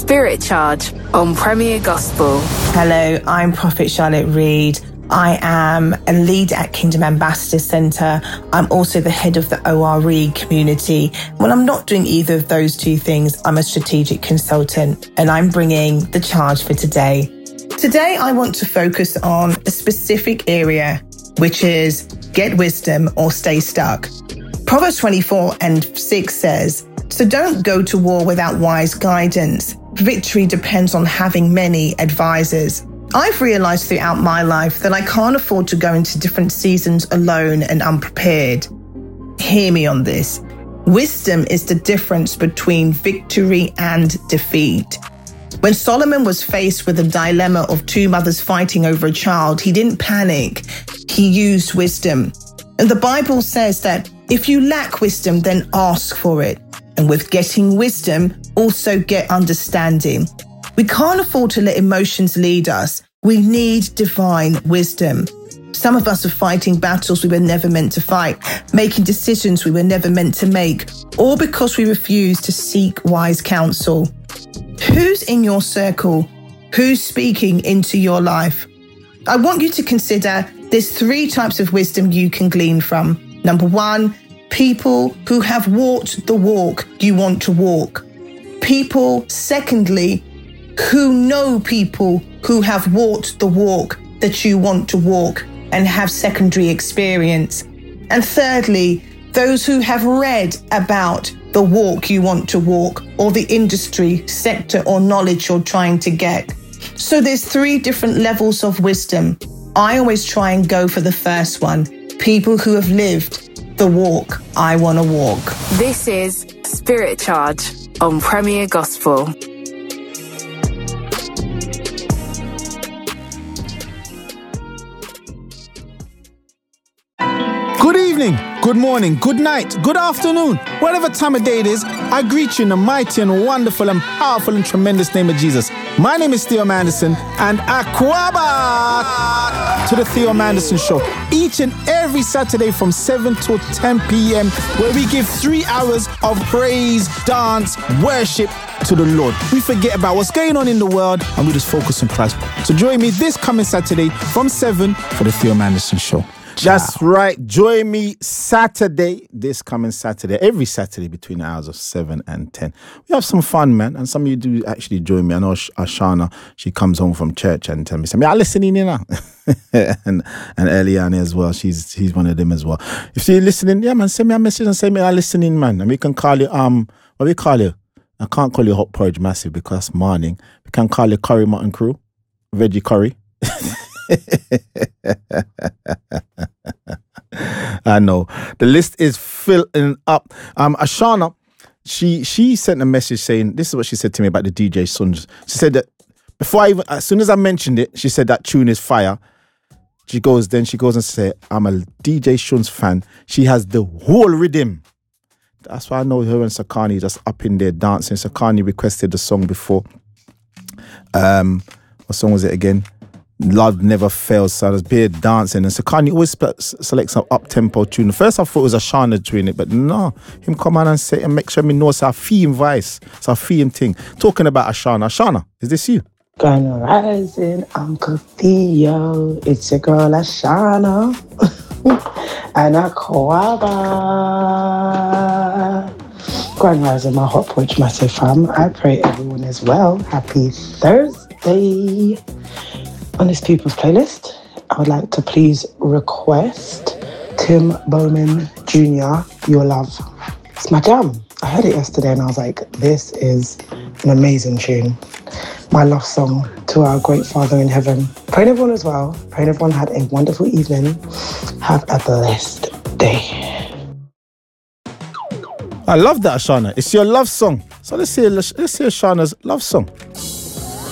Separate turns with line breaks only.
Spirit Charge on Premier Gospel.
Hello, I'm Prophet Charlotte Reed. I am a lead at Kingdom Ambassador Centre. I'm also the head of the ORE community. Well, I'm not doing either of those two things. I'm a strategic consultant and I'm bringing the charge for today. Today, I want to focus on a specific area, which is get wisdom or stay stuck. Proverbs 24:6 says, "So don't go to war without wise guidance. Victory depends on having many advisors." I've realized throughout my life that I can't afford to go into different seasons alone and unprepared. Hear me on this. Wisdom is the difference between victory and defeat. When Solomon was faced with the dilemma of two mothers fighting over a child, he didn't panic. He used wisdom. And the Bible says that if you lack wisdom, then ask for it. And with getting wisdom, also get understanding. We can't afford to let emotions lead us. We need divine wisdom. Some of us are fighting battles we were never meant to fight, making decisions we were never meant to make, all because we refuse to seek wise counsel. Who's in your circle? Who's speaking into your life? I want you to consider there's 3 types of wisdom you can glean from. Number 1, people who have walked the walk you want to walk. People, secondly, who know people who have walked the walk that you want to walk and have secondary experience. And thirdly, those who have read about the walk you want to walk or the industry, sector or knowledge you're trying to get. So there's 3 different levels of wisdom. I always try and go for the first one. People who have lived the walk I want to walk.
This is Spirit Charge on Premier Gospel.
Good evening, good morning, good night, good afternoon, whatever time of day it is, I greet you in the mighty and wonderful and powerful and tremendous name of Jesus. My name is Theo Manderson and Aquaba to the Theo Manderson Show. Each and every Saturday from 7 to 10 p.m. where we give 3 hours of praise, dance, worship to the Lord. We forget about what's going on in the world and we just focus on Christ. So join me this coming Saturday from 7 for the Theo Manderson Show. That's right. Join me this coming Saturday, every Saturday between the hours of 7 and 10. We have some fun, man. And some of you do actually join me. I know Ashana, she comes home from church and tells me, I'm listening in now. and Eliane as well. He's one of them as well. If you're listening, yeah, man, send me a message and say me I'm listening, man. And we can call you, what we call you? I can't call you Hot Porridge Massive because that's morning. We can call you Curry Mutton Crew, Veggie Curry. I know the list is filling up. Ashana, she sent a message saying this is what she said to me about the DJ Suns. She said that as soon as I mentioned it, she said that tune is fire. She goes and says, I'm a DJ Shuns fan. She has the whole rhythm. That's why I know her and Sakani just up in there dancing. Sakani requested the song before. What song was it again? Love Never Fails, so there's beard dancing. And so Kanye always selects some up-tempo tune. First I thought it was Ashana doing it, but no. Him come on and say and make sure me know it's our theme voice. It's our theme thing. Talking about Ashana. Ashana, is this you?
Gonna rising, Uncle Theo. It's your girl Ashana. And Aquaba. Grand rising, my Hot Porridge Massive fam. I pray everyone is well. Happy Thursday. On this People's Playlist, I would like to please request Tim Bowman Jr., Your Love. It's my jam. I heard it yesterday and I was like, this is an amazing tune. My love song to our great Father in heaven. Praying everyone as well. Praying everyone had a wonderful evening. Have a blessed day.
I love that, Ashana. It's your love song. So let's hear Ashana's love song.